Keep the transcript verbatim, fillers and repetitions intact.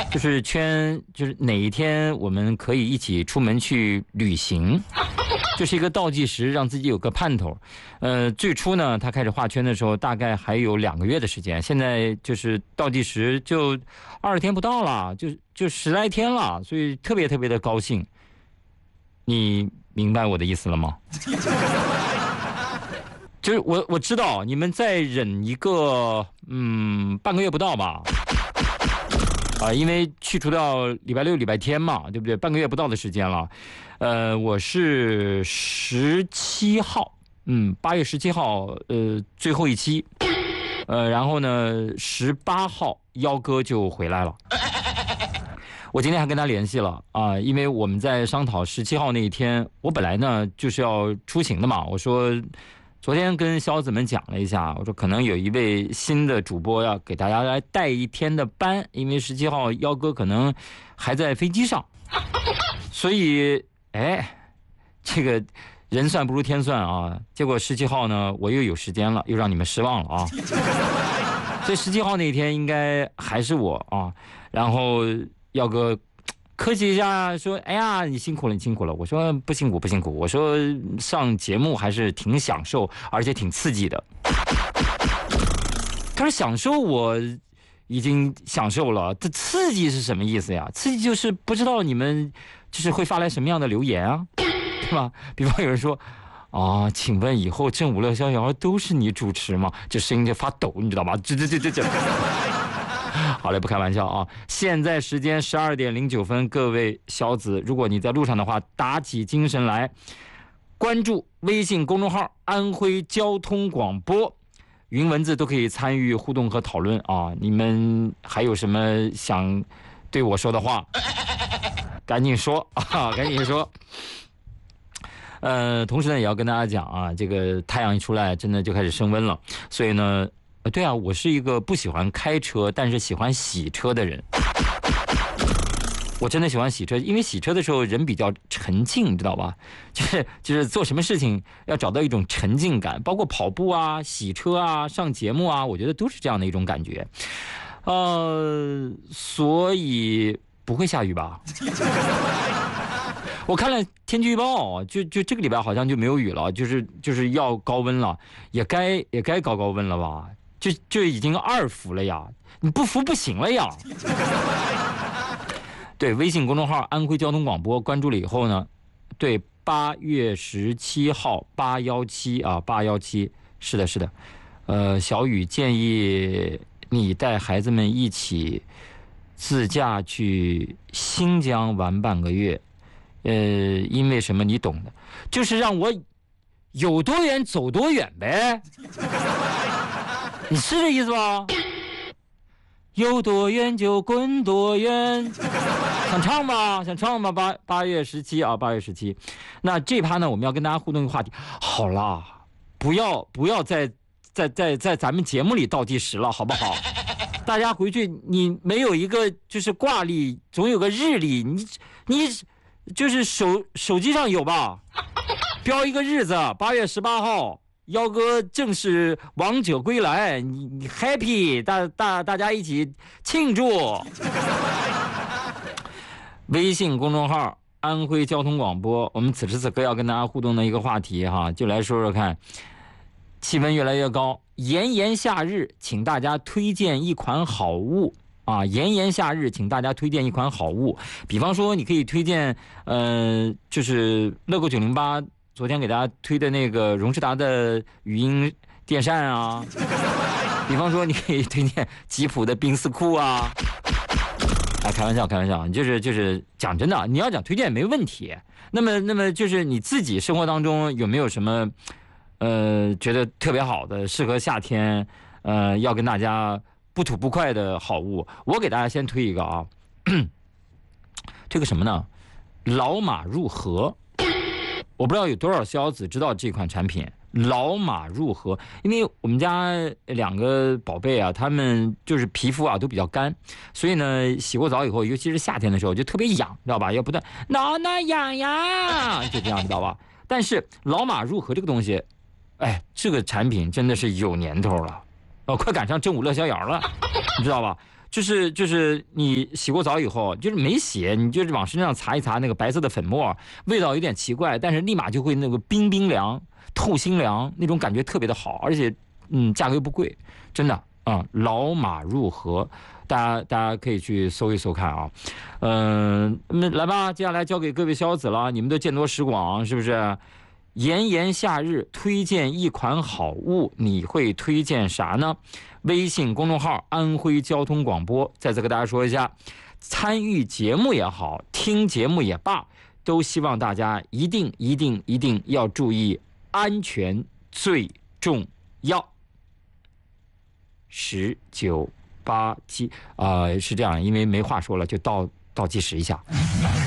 就是圈，就是哪一天我们可以一起出门去旅行，就是一个倒计时，让自己有个盼头。呃，最初呢，他开始画圈的时候，大概还有两个月的时间，现在就是倒计时就二十天不到了，就就十来天了，所以特别特别的高兴。你明白我的意思了吗？就是我我知道你们再忍一个嗯半个月不到吧。啊，因为去除掉礼拜六、礼拜天嘛，对不对？半个月不到的时间了，呃，我是十七号，嗯，八月十七号，呃，最后一期，呃，然后呢，十八号幺哥就回来了。我今天还跟他联系了啊，因为我们在商讨十七号那一天，我本来呢就是要出行的嘛，我说。昨天跟小子们讲了一下，我说可能有一位新的主播要给大家来带一天的班，因为十七号幺哥可能还在飞机上，所以哎，这个人算不如天算啊。结果十七号呢，我又有时间了，又让你们失望了啊。所以十七号那天应该还是我啊，然后幺哥。客气一下说，哎呀，你辛苦了，你辛苦了。我说不辛苦，不辛苦。我说上节目还是挺享受，而且挺刺激的。他说享受我已经享受了，这刺激是什么意思呀？刺激就是不知道你们就是会发来什么样的留言啊，对吧？比方有人说啊，请问以后正午乐逍遥都是你主持吗？这声音就发抖，你知道吗？这这这这这。好嘞，不开玩笑啊！现在时间十二点零九分，各位小子，如果你在路上的话，打起精神来，关注微信公众号“安徽交通广播”，云文字都可以参与互动和讨论啊！你们还有什么想对我说的话，赶紧说啊！赶紧说。呃，同时呢，也要跟大家讲啊，这个太阳一出来，真的就开始升温了，所以呢。对啊，我是一个不喜欢开车，但是喜欢洗车的人。我真的喜欢洗车，因为洗车的时候人比较沉静，你知道吧？就是就是做什么事情要找到一种沉浸感，包括跑步啊、洗车啊、上节目啊，我觉得都是这样的一种感觉。呃，所以不会下雨吧？我看了天气预报，就就这个礼拜好像就没有雨了，就是就是要高温了，也该也该高高温了吧？就就已经二伏了呀，你不服不行了呀。对，微信公众号安徽交通广播关注了以后呢，对，八月十七号八幺七啊，八幺七，是的，是的，呃，小雨建议你带孩子们一起自驾去新疆玩半个月，呃，因为什么你懂的，就是让我有多远走多远呗。你是这意思吧？有多远就滚多远，想唱吗？想唱吗？八八月十七啊，八月十七。那这趴呢，我们要跟大家互动一个话题。好啦，不要不要再在在在咱们节目里倒计时了，好不好？大家回去，你没有一个就是挂历，总有个日历，你你就是手手机上有吧？标一个日子，八月十八号。幺哥正式王者归来，你你 happy， 大大大家一起庆祝。微信公众号安徽交通广播，我们此时此刻要跟大家互动的一个话题哈，就来说说看，气温越来越高，炎炎夏日，请大家推荐一款好物啊！炎炎夏日，请大家推荐一款好物，比方说你可以推荐，呃，就是乐购九零八。昨天给大家推的那个荣仕达的语音电扇啊，比方说你可以推荐吉普的冰丝裤啊，啊，开玩笑，开玩笑，就是就是讲真的，你要讲推荐没问题。那么那么就是你自己生活当中有没有什么呃觉得特别好的，适合夏天呃要跟大家不吐不快的好物？我给大家先推一个啊，推个什么呢？老马入河。我不知道有多少小子知道这款产品老马入河，因为我们家两个宝贝啊，他们就是皮肤啊都比较干，所以呢洗过澡以后，尤其是夏天的时候就特别痒，知道吧？要不断挠挠痒痒，就这样，知道吧？但是老马入河这个东西，哎，这个产品真的是有年头了，哦，快赶上正午乐逍遥了，你知道吧？ 就是就是你洗过澡以后，就是没洗，你就是往身上擦一擦那个白色的粉末，味道有点奇怪，但是立马就会那个冰冰凉、透心凉，那种感觉特别的好，而且嗯价格又不贵，真的啊、嗯，老马入河，大家大家可以去搜一搜看啊。嗯、呃，那来吧，接下来交给各位小子了，你们都见多识广，是不是？炎炎夏日推荐一款好物，你会推荐啥呢？微信公众号安徽交通广播，再次跟大家说一下，参与节目也好，听节目也罢，都希望大家一定一定一定要注意安全最重要。十九八七啊，是这样，因为没话说了，就倒倒计时一下。